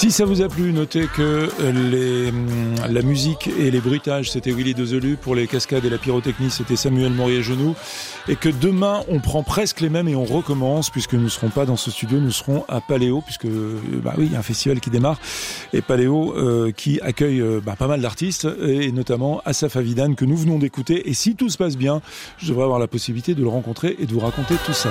Si ça vous a plu, notez que la musique et les bruitages, c'était Willy Dezelu. Pour les cascades et la pyrotechnie, c'était Samuel Morier-Genoux. Et que demain, on prend presque les mêmes et on recommence, puisque nous ne serons pas dans ce studio, nous serons à Paléo, puisque, il y a un festival qui démarre. Et Paléo, qui accueille pas mal d'artistes, et notamment Asaf Avidan, que nous venons d'écouter. Et si tout se passe bien, je devrais avoir la possibilité de le rencontrer et de vous raconter tout ça.